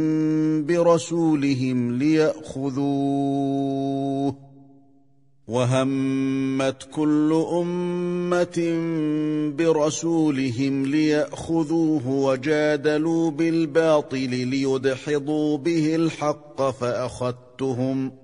برسولهم ليأخذوه، وهمت كل أمة برسولهم ليأخذوه وجادلوا بالباطل ليدحضوا به الحق فأخذتهم